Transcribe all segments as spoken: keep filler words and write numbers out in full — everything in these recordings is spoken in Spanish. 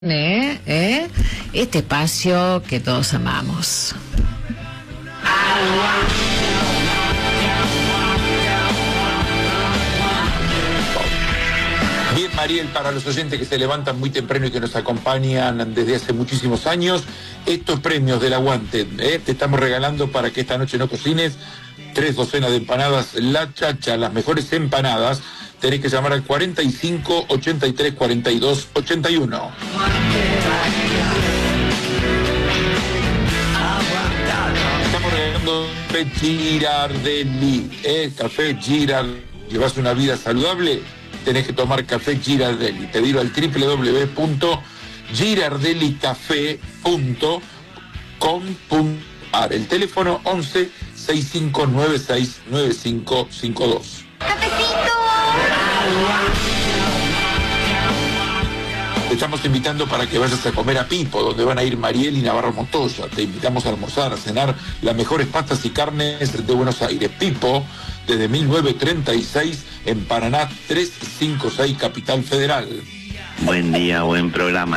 ¿Eh? ¿Eh? Este espacio que todos amamos. Bien, Mariel, para los oyentes que se levantan muy temprano y que nos acompañan desde hace muchísimos años, estos premios del Aguante, ¿eh? Te estamos regalando para que esta noche no cocines tres docenas de empanadas La Chacha, las mejores empanadas. Tenés que llamar al cuarenta y cinco, ochenta y tres, cuarenta y dos, ochenta y uno. Estamos regalando Café Girardelli, ¿eh? Café Girardelli. ¿Llevas una vida saludable? Tenés que tomar Café Girardelli. Pedirlo al doble u doble u doble u punto girardellicafé punto com punto a r. El teléfono once, sesenta y cinco noventa y seis, noventa y cinco cincuenta y dos. ¡Cafecito! Te estamos invitando para que vayas a comer a Pipo, donde van a ir Mariel y Navarro Montoya. Te invitamos a almorzar, a cenar las mejores pastas y carnes de Buenos Aires. Pipo, desde mil novecientos treinta y seis, en Paraná trescientos cincuenta y seis, Capital Federal. Buen día, buen programa.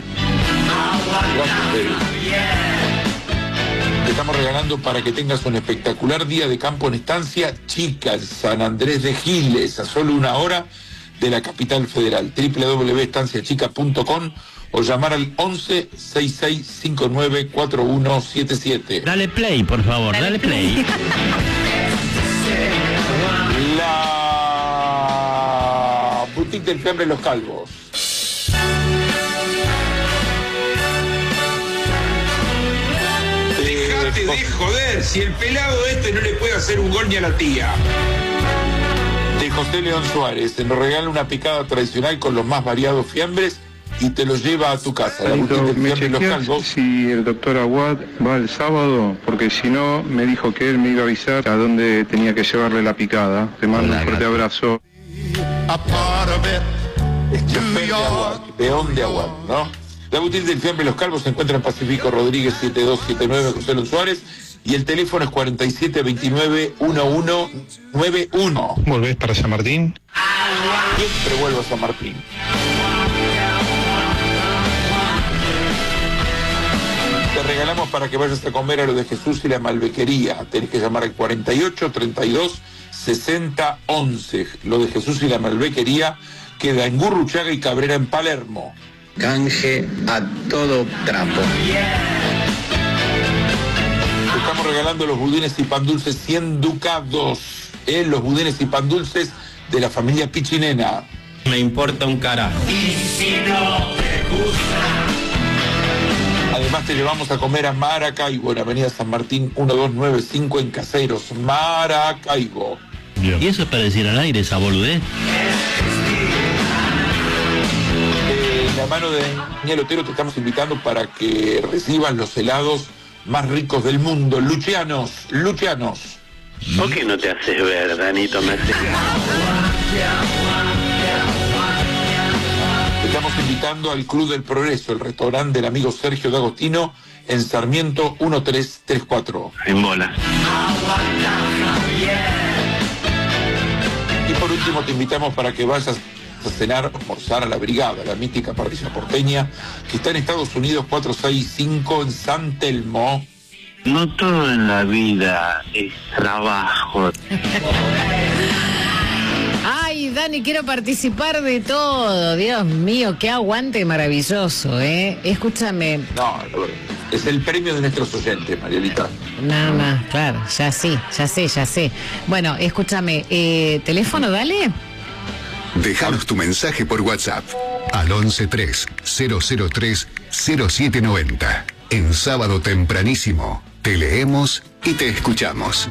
Te estamos regalando para que tengas un espectacular día de campo en Estancia Chica, San Andrés de Giles, a solo una hora de la Capital Federal. doble u doble u doble u punto estancia chica punto com o llamar al once, sesenta y seis, cincuenta y nueve, cuarenta y uno setenta y siete. Dale play, por favor, dale, dale play. La boutique del fiambre Los Calvos. Dejate de joder, si el pelado este no le puede hacer un gol ni a la tía. De José León Suárez, te nos regala una picada tradicional con los más variados fiambres y te los lleva a tu casa. La boutique del fiambre Los Calvos. Si el doctor Aguad va el sábado, porque si no, me dijo que él me iba a avisar a dónde tenía que llevarle la picada. Te mando un fuerte abrazo. Es chofer de Aguad, peón de Aguad, ¿no? La boutique del fiambre Los Calvos se encuentra en Pacífico Rodríguez setenta y dos setenta y nueve, José León Suárez, y el teléfono es cuarenta y siete, veintinueve, once, noventa y uno. ¿Volvés para San Martín? Siempre vuelvo a San Martín. Te regalamos para que vayas a comer a lo de Jesús y la Malbequería. Tenés que llamar al cuarenta y ocho, treinta y dos, sesenta, once. Lo de Jesús y la Malbequería queda en Gurruchaga y Cabrera en Palermo. Canje a todo trapo. Estamos regalando los budines y pan dulces cien ducados. ¿eh? Los budines y pan dulces de la familia Pichinena. Me importa un carajo. Y si no te gusta. Además te llevamos a comer a Maracaibo, en Avenida San Martín mil doscientos noventa y cinco en Caseros. Maracaibo. Bien. ¿Y eso es para decir al aire esa boludez? La mano de Daniel Otero te estamos invitando para que reciban los helados más ricos del mundo. Lucianos, Lucianos. ¿Por qué no te haces ver, Danito? Me haces... Te estamos invitando al Club del Progreso, el restaurante del amigo Sergio D'Agostino, en Sarmiento trece treinta y cuatro. En bola. Y por último te invitamos para que vayas a cenar, almorzar a la Brigada, la mítica parrilla porteña, que está en Estados Unidos cuatrocientos sesenta y cinco en San Telmo. No todo en la vida es trabajo. Ay, Dani, quiero participar de todo. Dios mío, qué aguante maravilloso, ¿eh? Escúchame. No, es el premio de nuestros oyentes, Marielita. No, no, claro, ya sí, ya sé, ya sé. Bueno, escúchame, eh, ¿teléfono, dale? Déjanos tu mensaje por WhatsApp al once tres, cero cero tres, cero siete noventa. En sábado tempranísimo, te leemos y te escuchamos.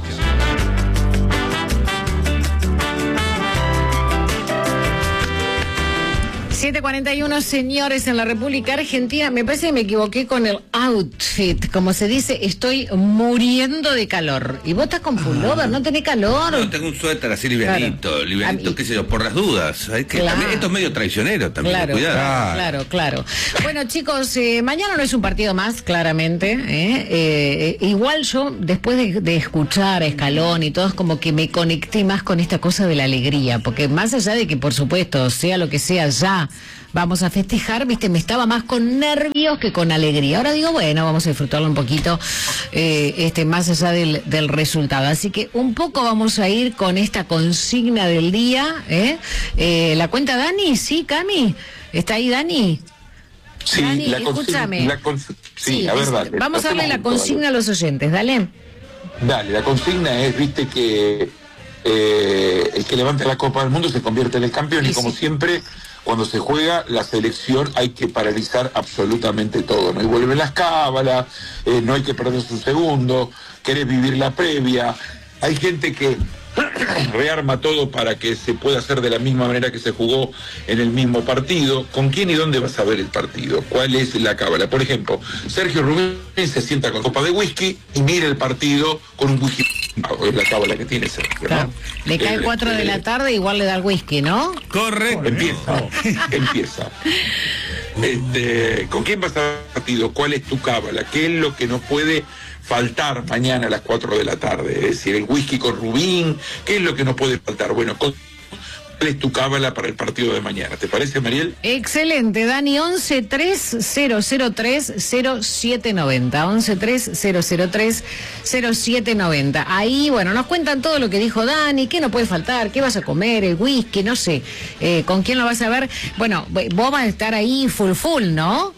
siete cuarenta y uno, señores, en la República Argentina. Me parece que me equivoqué con el outfit. Como se dice, estoy muriendo de calor. Y vos estás con pullover, ¿no tenés calor? No, tengo un suéter así livianito, Claro. livianito, mí- qué sé yo, por las dudas. Hay que, Claro. también, esto es medio traicionero también, Claro, cuidado. claro, claro. Bueno, chicos, eh, mañana no es un partido más, claramente. ¿eh? Eh, eh, igual yo, después de, de escuchar a Scaloni y todo, es como que me conecté más con esta cosa de la alegría. Porque más allá de que, por supuesto, sea lo que sea ya, vamos a festejar, viste, me estaba más con nervios que con alegría. Ahora digo, bueno, vamos a disfrutarlo un poquito, eh, este, más allá del, del resultado. Así que un poco vamos a ir con esta consigna del día, ¿eh? Eh, ¿la cuenta Dani? ¿Sí, Cami? ¿Está ahí Dani? Sí, Dani, la escúchame. La sí, sí, a ver, dale. Vamos a darle la consigna a los oyentes, dale. Dale, la consigna es, viste, que eh, el que levante la Copa del Mundo se convierte en el campeón, sí, y como sí. siempre, cuando se juega la selección hay que paralizar absolutamente todo, ¿no? Y vuelven las cábalas, eh, no hay que perderse un segundo, querés vivir la previa, hay gente que rearma todo para que se pueda hacer de la misma manera que se jugó en el mismo partido. ¿Con quién y dónde vas a ver el partido? ¿Cuál es la cábala? Por ejemplo, Sergio Rubén se sienta con copa de whisky y mira el partido con un whisky. Es la cábala que tiene Sergio, ¿no? Claro. Le cae cuatro de la tarde, igual le da el whisky, ¿no? Correcto. Empieza, empieza. Este, ¿con quién vas a ver el partido? ¿Cuál es tu cábala? ¿Qué es lo que no puede faltar mañana a las cuatro de la tarde? Es decir, el whisky con Rubín, ¿qué es lo que no puede faltar? Bueno, ¿cuál es tu cábala para el partido de mañana? ¿Te parece, Mariel? Excelente, Dani. once tres cero cero tres cero siete noventa, once tres cero cero tres cero siete noventa. Ahí, bueno, nos cuentan todo lo que dijo Dani, qué no puede faltar, qué vas a comer, el whisky, no sé, eh, con quién lo vas a ver. Bueno, vos vas a estar ahí full full, ¿no?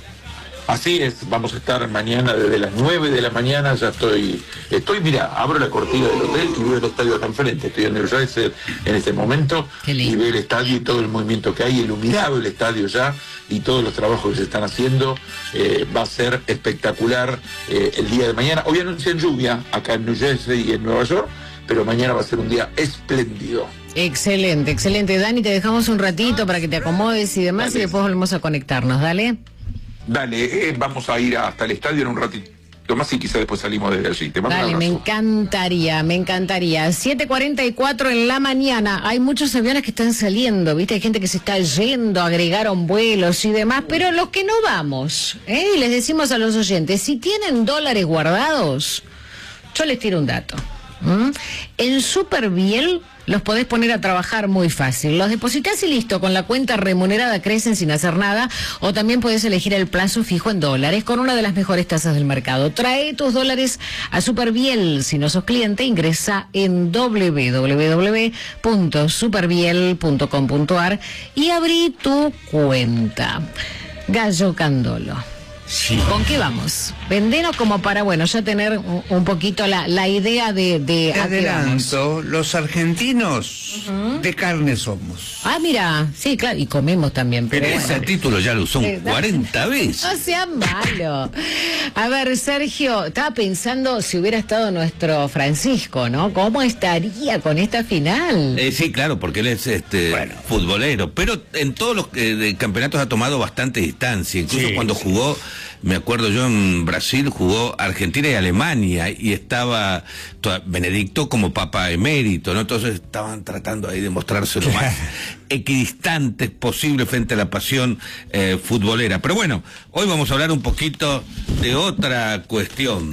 Así es, vamos a estar mañana desde las nueve de la mañana, ya estoy, estoy, mira, abro la cortina del hotel y veo el estadio acá enfrente, estoy en el Riser en este momento, y veo el estadio y todo el movimiento que hay, iluminado el estadio ya, y todos los trabajos que se están haciendo, eh, va a ser espectacular eh, el día de mañana. Hoy anuncian lluvia acá en New Jersey y en Nueva York, pero mañana va a ser un día espléndido. Excelente, excelente. Dani, te dejamos un ratito para que te acomodes y demás, dale, y después volvemos a conectarnos, dale. Dale, eh, vamos a ir hasta el estadio en un ratito más y quizá después salimos desde allí. Te mando Dale, un me abrazo. encantaría, me encantaría. siete cuarenta y cuatro en la mañana. Hay muchos aviones que están saliendo, ¿viste? Hay gente que se está yendo, agregaron vuelos y demás, pero los que no vamos, ¿eh? Y les decimos a los oyentes, si tienen dólares guardados, yo les tiro un dato. ¿Mm? En Superbiel los podés poner a trabajar muy fácil. Los depositas y listo, con la cuenta remunerada crecen sin hacer nada, o también podés elegir el plazo fijo en dólares con una de las mejores tasas del mercado. Trae tus dólares a Superbiel. Si no sos cliente, ingresa en doble u doble u doble u punto superbiel punto com punto a r y abrí tu cuenta. Gallo Candolo. Sí. ¿Con qué vamos? Vendenos como para, bueno, ya tener un, un poquito la, la idea de... de Te adelanto, los argentinos uh-huh. de carne somos. Ah, mira, sí, claro, y comemos también. Pero, pero bueno. Ese título ya lo usó sí, cuarenta veces. No sea malo. A ver, Sergio, estaba pensando si hubiera estado nuestro Francisco, ¿no? ¿Cómo estaría con esta final? Eh, sí, claro, porque él es este bueno. futbolero, pero en todos los eh, campeonatos ha tomado bastante distancia, incluso sí, cuando sí. jugó... Me acuerdo yo en Brasil jugó Argentina y Alemania y estaba Benedicto como papa emérito, ¿no? Entonces estaban tratando ahí de mostrarse lo más equidistantes posible frente a la pasión eh, futbolera. Pero bueno, hoy vamos a hablar un poquito de otra cuestión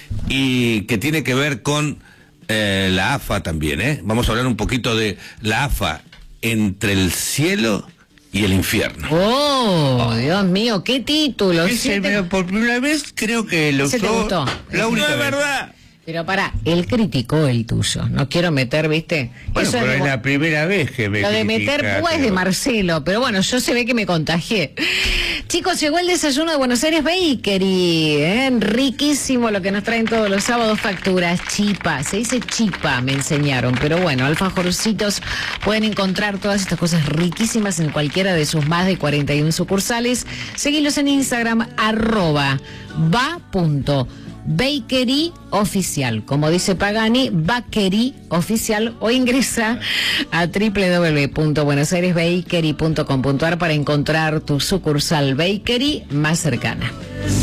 y que tiene que ver con eh, la A F A también, ¿eh? Vamos a hablar un poquito de la A F A entre el cielo y el infierno. Oh, Dios mío, qué título. Ese, te... Por primera vez creo que lo usó. La única no es verdad. Pero para, él criticó el tuyo. No quiero meter, ¿viste? Bueno, Eso pero es es la primera vez que me Lo de critica, meter púas de Marcelo, pero bueno, yo se ve que me contagié. Chicos, llegó el desayuno de Buenos Aires Bakery, ¿eh? Riquísimo lo que nos traen todos los sábados, facturas, chipa, se dice chipa, me enseñaron, pero bueno, alfajorcitos, pueden encontrar todas estas cosas riquísimas en cualquiera de sus más de cuarenta y una sucursales. Seguilos en Instagram, arroba va.bakery oficial, como dice Pagani, Bakery oficial, o ingresa a doble u doble u doble u punto buenos aires bakery punto com punto a r para encontrar tu sucursal Bakery más cercana.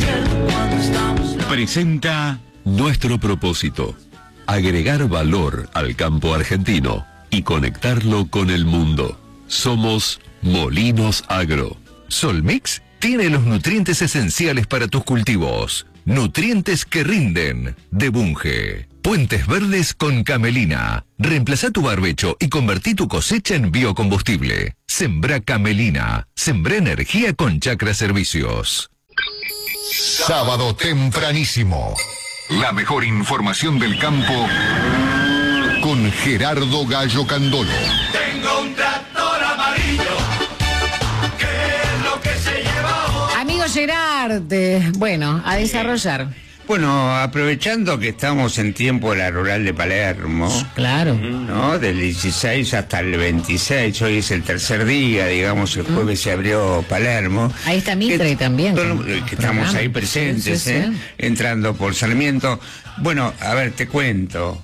Presenta nuestro propósito: agregar valor al campo argentino y conectarlo con el mundo. Somos Molinos Agro. Solmix tiene los nutrientes esenciales para tus cultivos. Nutrientes que rinden, de Bunge. Puentes verdes con camelina. Reemplaza tu barbecho y convertí tu cosecha en biocombustible. Sembrá Camelina. Sembrá energía con Chacra Servicios. Sábado tempranísimo. La mejor información del campo con Gerardo Gallo Candolo. Tengo un tractor amarillo. ¿Qué es lo que se lleva hoy? Amigo Gerard, eh, bueno, a desarrollar. Bueno, aprovechando que estamos en tiempo de la rural de Palermo, claro, ¿no? Del dieciséis hasta el veintiséis, hoy es el tercer día, digamos, el jueves se abrió Palermo. Ahí está Mitre que, también. Todo, que estamos programa. Ahí presentes, sí, sí, ¿eh? Sí. Entrando por Sarmiento. Bueno, a ver, te cuento.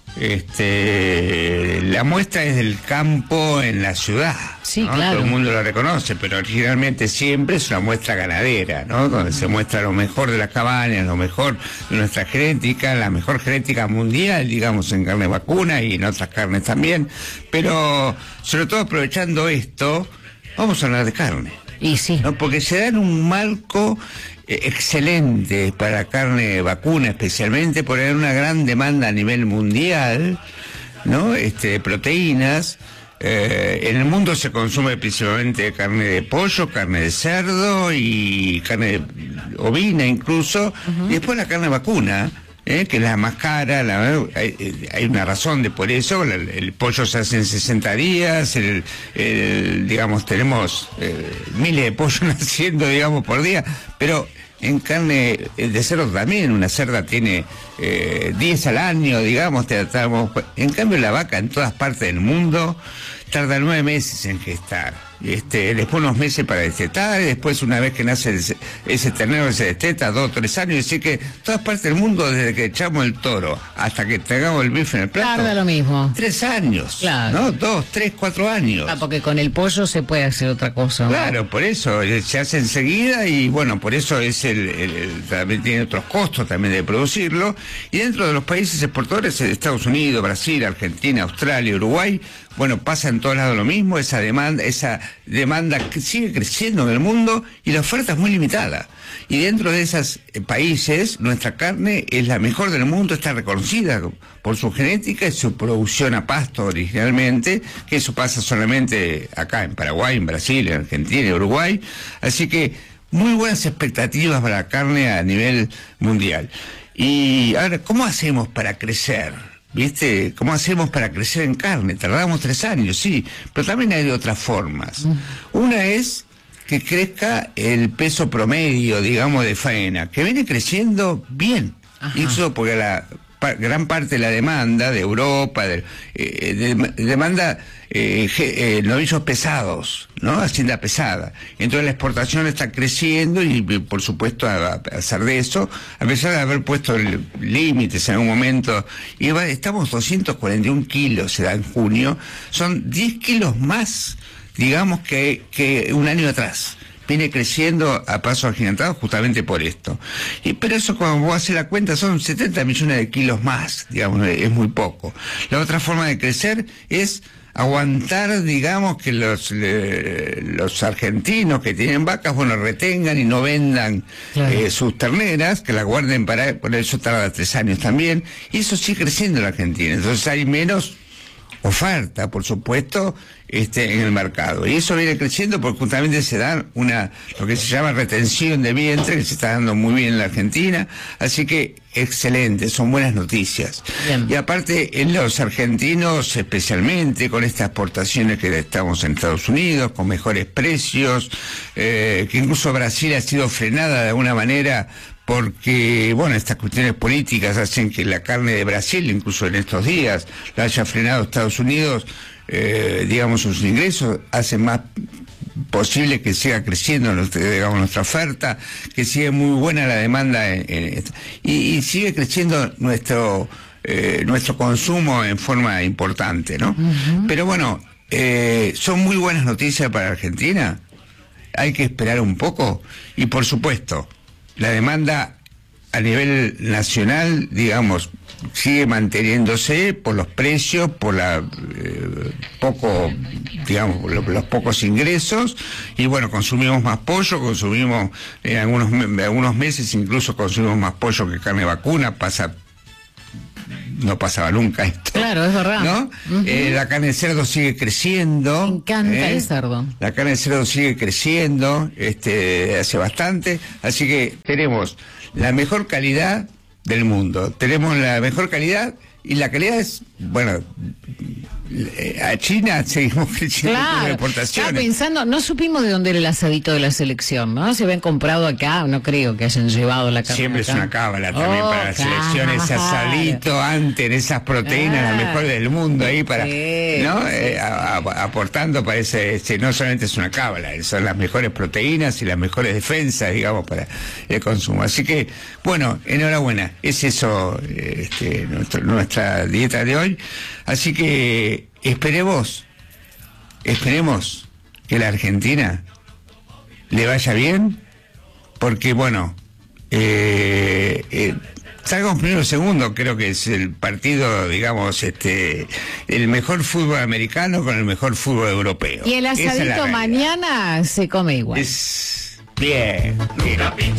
Este, la muestra es del campo en la ciudad. Sí, ¿no? claro. Todo el mundo lo reconoce, pero originalmente siempre es una muestra ganadera, ¿no? Donde se muestra lo mejor de las cabañas, lo mejor de nuestra genética, la mejor genética mundial, digamos, en carne vacuna y en otras carnes también. Pero, sobre todo aprovechando esto, vamos a hablar de carne. Y sí. ¿No? Porque se da en un marco excelente para carne vacuna, especialmente por haber una gran demanda a nivel mundial, ¿no? Este, de proteínas. Eh, en el mundo se consume principalmente carne de pollo, carne de cerdo y carne ovina incluso, uh-huh. Y después la carne vacuna, eh, que es la más cara. La, hay, hay una razón de por eso. El, el pollo se hace en sesenta días, el, el, digamos, tenemos eh, miles de pollos naciendo, digamos, por día, pero en carne de cerdo también, una cerda tiene eh, diez al año, digamos, te tratamos. En cambio la vaca en todas partes del mundo tarda nueve meses en gestar. Este, después unos meses para destetar, y después una vez que nace ese, ese ternero se desteta, dos o tres años, así que todas partes del mundo, desde que echamos el toro hasta que tengamos el bife en el plato, tarda lo mismo. Tres años, claro. ¿No? Dos, tres, cuatro años. Ah, porque con el pollo se puede hacer otra cosa, ¿no? Claro, por eso, se hace enseguida y bueno, por eso es el, el, el también tiene otros costos también de producirlo, y dentro de los países exportadores, Estados Unidos, Brasil, Argentina, Australia, Uruguay, bueno, pasa en todos lados lo mismo, esa demanda, esa demanda que sigue creciendo en el mundo y la oferta es muy limitada. Y dentro de esos eh, países, nuestra carne es la mejor del mundo, está reconocida por su genética y su producción a pasto originalmente, que eso pasa solamente acá en Paraguay, en Brasil, en Argentina, en Uruguay. Así que muy buenas expectativas para la carne a nivel mundial. Y ahora, ¿cómo hacemos para crecer? ¿Viste? ¿Cómo hacemos para crecer en carne? Tardamos tres años, sí, pero también hay otras formas. Una es que crezca el peso promedio, digamos, de faena, que viene creciendo bien. Ajá. Eso porque la pa, gran parte de la demanda de Europa, de, eh, de, demanda eh, eh, novillos pesados, ¿no? Hacienda pesada. Entonces la exportación está creciendo y, por supuesto, a, a pesar de eso, a pesar de haber puesto límites en un momento, y va, estamos doscientos cuarenta y un kilos, se da en junio, son diez kilos más, digamos, que, que un año atrás. Viene creciendo a pasos agigantados justamente por esto. Y, pero eso, cuando vos haces la cuenta, son setenta millones de kilos más, digamos, es muy poco. La otra forma de crecer es aguantar, digamos, que los le, los argentinos que tienen vacas, bueno, retengan y no vendan, claro, eh, sus terneras, que las guarden para, por eso tarda tres años también, y eso sigue creciendo en la Argentina. Entonces hay menos oferta, por supuesto, este, en el mercado. Y eso viene creciendo porque justamente se da una, lo que se llama retención de vientre, que se está dando muy bien en la Argentina. Así que, excelente, son buenas noticias. Bien. Y aparte, en los argentinos, especialmente con estas exportaciones que estamos en Estados Unidos, con mejores precios, eh, que incluso Brasil ha sido frenada de alguna manera, porque, bueno, estas cuestiones políticas hacen que la carne de Brasil, incluso en estos días, la haya frenado Estados Unidos, eh, digamos, sus ingresos, hacen más posible que siga creciendo, digamos, nuestra oferta, que sigue muy buena la demanda, en, en, y, y sigue creciendo nuestro, eh, nuestro consumo en forma importante, ¿no? Uh-huh. Pero bueno, eh, son muy buenas noticias para Argentina, hay que esperar un poco, y por supuesto, la demanda a nivel nacional, digamos, sigue manteniéndose por los precios, por la eh, poco, digamos, los, los pocos ingresos, y bueno, consumimos más pollo, consumimos en algunos, algunos meses incluso consumimos más pollo que carne vacuna, pasa no pasaba nunca esto. Claro, es verdad. ¿No? Uh-huh. eh, la carne de cerdo sigue creciendo. Me encanta ¿eh? el cerdo. La carne de cerdo sigue creciendo, este, hace bastante. Así que tenemos la mejor calidad del mundo. Tenemos la mejor calidad y la calidad es, bueno, a China seguimos creciendo claro, con exportaciones. Estaba pensando, no supimos de dónde era el asadito de la selección, ¿no? Se habían comprado acá, no creo que hayan llevado la carne. Siempre acá. es una cábala también oh, para la selección, ese asadito antes, esas proteínas, claro. las mejores del mundo ahí para, sí, ¿no? Sí, eh, sí. A, a, aportando para ese, ese, no solamente es una cábala, son las mejores proteínas y las mejores defensas, digamos, para el consumo. Así que, bueno, enhorabuena, es eso este, nuestro, nuestra dieta de hoy. Así que esperemos, esperemos que la Argentina le vaya bien, porque bueno, eh, eh, salgamos primero o segundo, creo que es el partido, digamos, este, el mejor fútbol americano con el mejor fútbol europeo. Y el asadito mañana se come igual. Es bien, bien.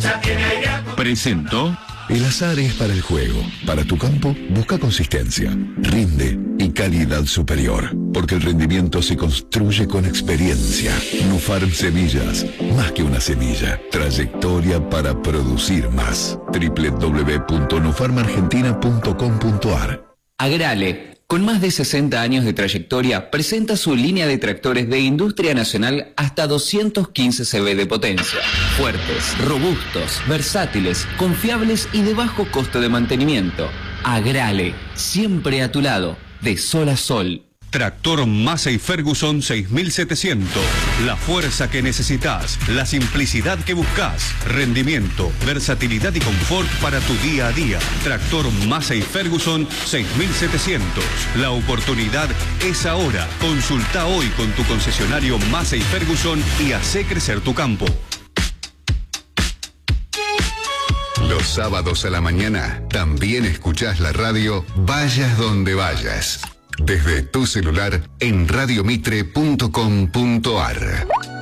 Presento. El azar es para el juego. Para tu campo, busca consistencia, rinde y calidad superior. Porque el rendimiento se construye con experiencia. Nufarm Semillas, más que una semilla. Trayectoria para producir más. doble u doble u doble u punto nufarm argentina punto com punto ar. Agrale, con más de sesenta años de trayectoria, presenta su línea de tractores de industria nacional hasta doscientos quince ce ve de potencia. Fuertes, robustos, versátiles, confiables y de bajo costo de mantenimiento. Agrale, siempre a tu lado, de sol a sol. Tractor Massey Ferguson seis mil setecientos. La fuerza que necesitas, la simplicidad que buscas, rendimiento, versatilidad y confort para tu día a día. Tractor Massey Ferguson seis mil setecientos. La oportunidad es ahora. Consulta hoy con tu concesionario Massey Ferguson y hace crecer tu campo. Los sábados a la mañana también escuchás la radio Vayas donde vayas. Desde tu celular en radio mitre punto com punto ar.